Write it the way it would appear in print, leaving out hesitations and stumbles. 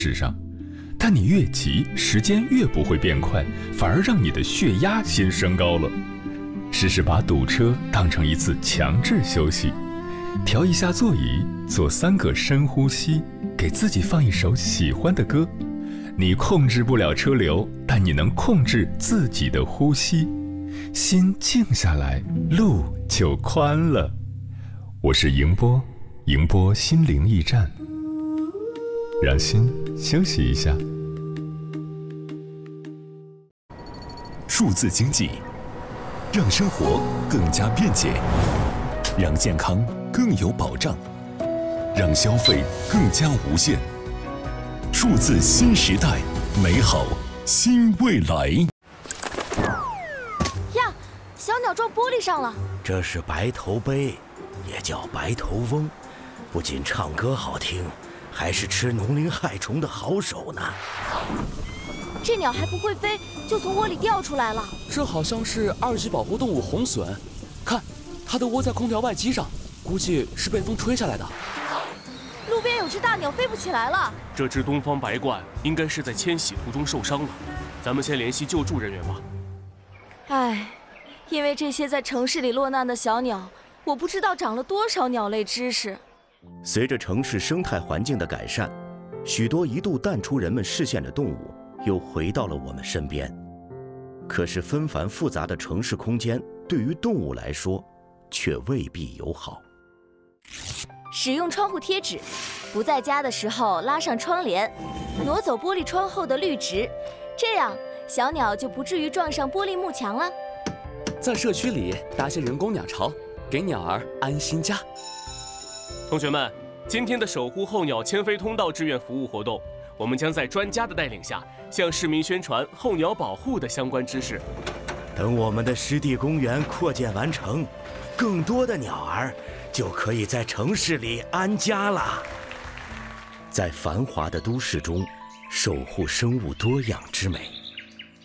纸上，但你越急，时间越不会变快，反而让你的血压先升高了。试试把堵车当成一次强制休息，调一下座椅，做3个深呼吸，给自己放一首喜欢的歌。你控制不了车流，但你能控制自己的呼吸。心静下来，路就宽了。我是迎波，迎波心灵驿站，让心休息一下。 数字经济让生活更加便捷，让健康更有保障，让消费更加无限。数字新时代，美好新未来。 呀，小鸟撞玻璃上了。 这是白头鹎，也叫白头翁，不仅唱歌好听，还是吃农林害虫的好手呢。 这鸟还不会飞，就从窝里掉出来了。 这好像是2级保护动物红隼，看，它的窝在空调外机上，估计是被风吹下来的。 路边有只大鸟飞不起来了。 这只东方白鹳应该是在迁徙途中受伤了，咱们先联系救助人员吧。 唉，因为这些在城市里落难的小鸟，我不知道长了多少鸟类知识。 随着城市生态环境的改善，许多一度淡出人们视线的动物又回到了我们身边。可是纷繁复杂的城市空间对于动物来说却未必友好。 使用窗户贴纸，不在家的时候拉上窗帘，挪走玻璃窗后的绿植，这样小鸟就不至于撞上玻璃幕墙了。 在社区里搭些人工鸟巢，给鸟儿安心家。 同学们，今天的守护候鸟迁飞通道志愿服务活动，我们将在专家的带领下，向市民宣传候鸟保护的相关知识。 等我们的湿地公园扩建完成，更多的鸟儿就可以在城市里安家了。在繁华的都市中，守护生物多样之美。